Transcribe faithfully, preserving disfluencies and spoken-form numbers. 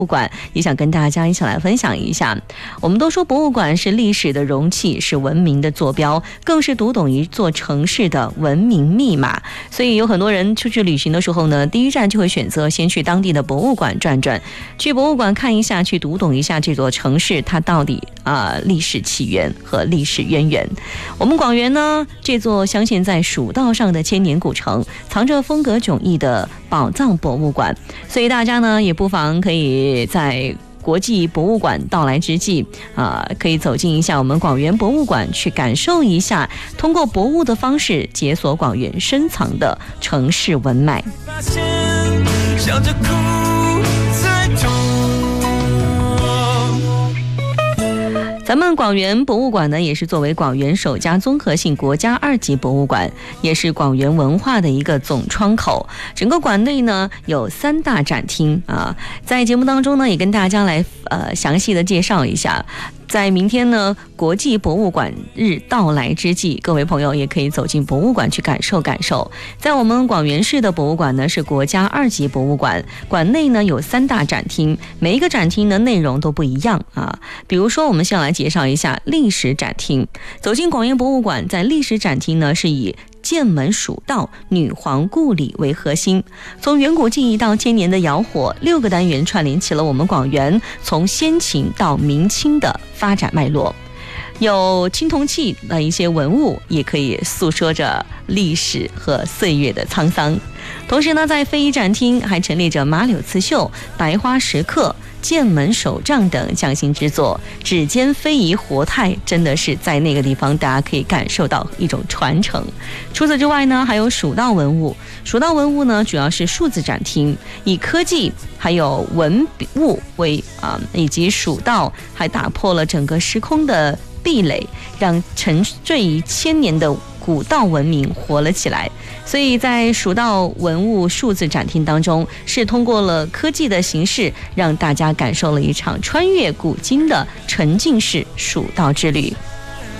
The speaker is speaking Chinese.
博物馆也想跟大家一起来分享一下。我们都说博物馆是历史的容器，是文明的坐标，更是读懂一座城市的文明密码。所以有很多人出去旅行的时候呢，第一站就会选择先去当地的博物馆转转，去博物馆看一下，去读懂一下这座城市它到底啊、呃、历史起源和历史渊源。我们广元呢，这座镶嵌在蜀道上的千年古城，藏着风格迥异的宝藏博物馆，所以大家呢也不妨可以在国际博物馆到来之际啊、呃，可以走进一下我们广元博物馆，去感受一下通过博物的方式解锁广元深藏的城市文脉。笑着哭在痛。咱们广元博物馆呢，也是作为广元首家综合性国家二级博物馆，也是广元文化的一个总窗口。整个馆内呢有三大展厅啊，在节目当中呢也跟大家来呃详细的介绍一下。在明天呢，国际博物馆日到来之际，各位朋友也可以走进博物馆去感受感受。在我们广元市的博物馆呢，是国家二级博物馆，馆内呢有三大展厅，每一个展厅的内容都不一样啊。比如说，我们先来介绍一下历史展厅。走进广元博物馆，在历史展厅呢是以剑门蜀道、女皇故里为核心，从远古记忆到千年的窑火，六个单元串联起了我们广元从先秦到明清的发展脉络。有青铜器的一些文物，也可以诉说着历史和岁月的沧桑。同时呢，在非遗展厅还陈列着马柳刺绣、白花石刻、剑门手杖等匠心之作，指尖非遗活态，真的是在那个地方大家可以感受到一种传承。除此之外呢，还有蜀道文物。蜀道文物呢，主要是数字展厅，以科技还有文物为啊、呃，以及蜀道还打破了整个时空的壁垒，让沉醉于千年的古道文明活了起来。所以在蜀道文物数字展厅当中，是通过了科技的形式，让大家感受了一场穿越古今的沉浸式蜀道之旅。